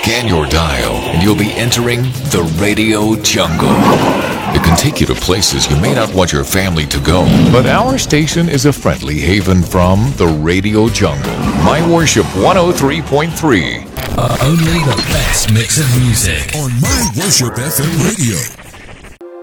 Scan your dial and you'll be entering the radio jungle. It can take you to places you may not want your family to go. But our station is a friendly haven from the radio jungle. My Worship 103.3. Only the best mix of music on My Worship FM Radio.